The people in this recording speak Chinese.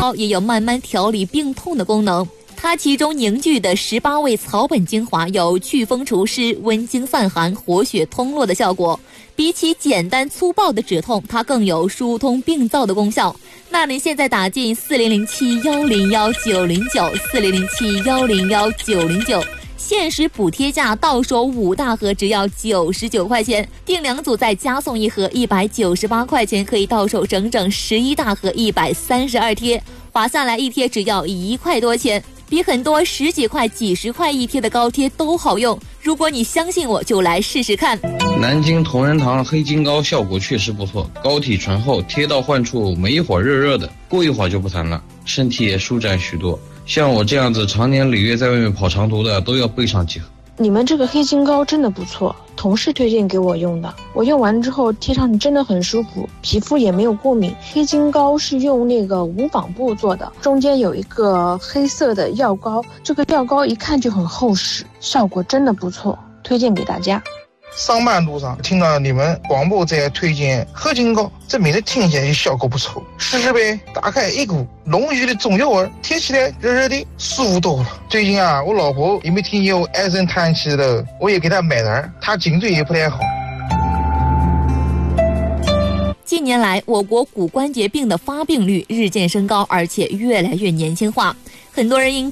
膏也有慢慢调理病痛的功能。它其中凝聚的18味草本精华有祛风除湿、温经散寒、活血通络的效果。比起简单粗暴的止痛，它更有疏通病灶的功效。那您现在打进4007-101-909，4007-101-909，限时补贴价到手5大盒只要99块钱，订2组再加送1盒198块钱，可以到手整整11大盒132贴，划下来一贴只要1块多钱。比很多10几块、几十块一贴的膏贴都好用。如果你相信我，就来试试看。 南京同仁堂黑金膏效果确实不错，膏体醇厚，贴到患处没一会儿热热的，过一会儿就不疼了，身体也舒展许多。像我这样子常年累月在外面跑长途的，都要备上几盒。 你们这个黑金膏真的不错，同事推荐给我用的，我用完之后贴上去真的很舒服，皮肤也没有过敏。黑金膏是用那个无纺布做的，中间有一个黑色的药膏，这个药膏一看就很厚实，效果真的不错，推荐给大家。 上班路上听到你们广播在推荐黑金膏，这名字听起来效果不错，试试呗。打开一股浓郁的中药味，贴起来热热的，舒服多了。最近啊，我老婆因为听见我唉声叹气的，我也给她买点，她颈椎也不太好。 近年来，我国骨关节病的发病率日渐升高，而且越来越年轻化。很多人因